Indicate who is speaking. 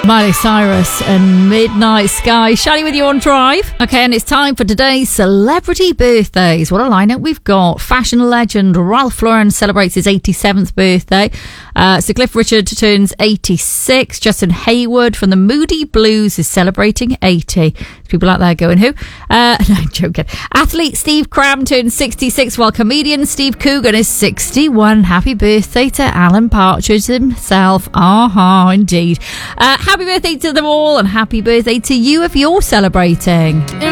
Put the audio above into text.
Speaker 1: Miley Cyrus and Midnight Sky. Shani with you on Drive. Okay, and it's time for today's celebrity birthdays. What a lineup we've got. Fashion legend Ralph Lauren celebrates his 87th birthday. Sir Cliff Richard turns 86. Justin Hayward from the Moody Blues is celebrating 80. There's people out there going, who? No, I'm joking. Athlete Steve Cram turns 66, while comedian Steve Coogan is 61. Happy birthday to Alan Partridge himself. Indeed. Happy birthday to them all, and happy birthday to you if you're celebrating.